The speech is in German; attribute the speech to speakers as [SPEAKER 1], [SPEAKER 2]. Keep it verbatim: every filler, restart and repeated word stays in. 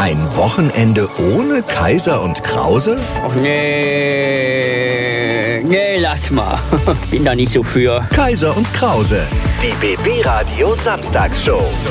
[SPEAKER 1] Ein Wochenende ohne Kaiser und Krause?
[SPEAKER 2] Ach nee, nee, lass mal. Bin da nicht so für.
[SPEAKER 1] Kaiser und Krause, die B B Radio Samstagsshow.